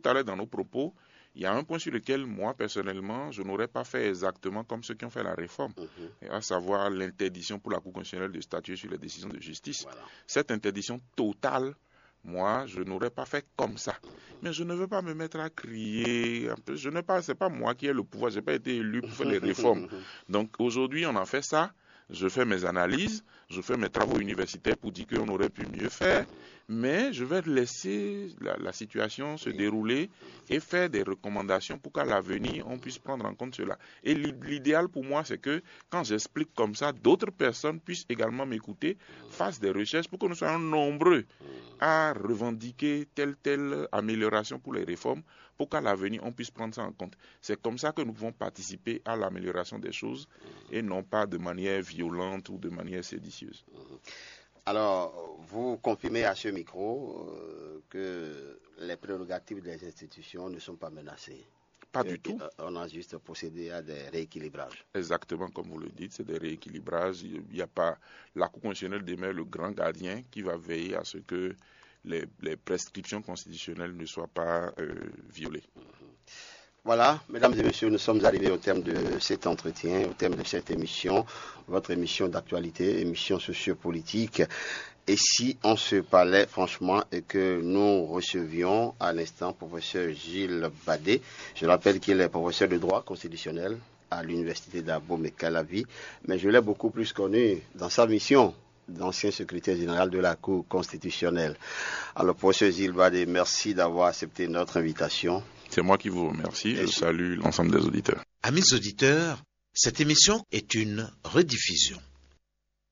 à l'heure dans nos propos, il y a un point sur lequel, moi, personnellement, je n'aurais pas fait exactement comme ceux qui ont fait la réforme, à savoir l'interdiction pour la Cour constitutionnelle de statuer sur les décisions de justice. Voilà. Cette interdiction totale, moi, je n'aurais pas fait comme ça. Mais je ne veux pas me mettre à crier. C'est pas moi qui ai le pouvoir. Je n'ai pas été élu pour faire les réformes. Donc aujourd'hui, on en fait ça. Je fais mes analyses, je fais mes travaux universitaires pour dire qu'on aurait pu mieux faire, mais je vais laisser la situation se dérouler et faire des recommandations pour qu'à l'avenir, on puisse prendre en compte cela. Et l'idéal pour moi, c'est que quand j'explique comme ça, d'autres personnes puissent également m'écouter, fassent des recherches pour que nous soyons nombreux à revendiquer telle amélioration pour les réformes, pour qu'à l'avenir, on puisse prendre ça en compte. C'est comme ça que nous pouvons participer à l'amélioration des choses et non pas de manière violente ou de manière séditieuse. Alors, vous confirmez à ce micro que les prérogatives des institutions ne sont pas menacées? Pas du tout. On a juste procédé à des rééquilibrages. Exactement comme vous le dites, c'est des rééquilibrages. Il n'y a pas la Cour constitutionnelle demeure le grand gardien qui va veiller à ce que les prescriptions constitutionnelles ne soient pas violées. Voilà, mesdames et messieurs, nous sommes arrivés au terme de cet entretien, au terme de cette émission, votre émission d'actualité, émission sociopolitique. Et si on se parlait franchement et que nous recevions à l'instant professeur Gilles Badé, je rappelle qu'il est professeur de droit constitutionnel à l'université d'Abomey-Calavi, mais je l'ai beaucoup plus connu dans sa mission d'ancien secrétaire général de la Cour constitutionnelle. Alors, professeur Gilles Badé, merci d'avoir accepté notre invitation. C'est moi qui vous remercie. Je salue l'ensemble des auditeurs. Amis auditeurs, cette émission est une rediffusion.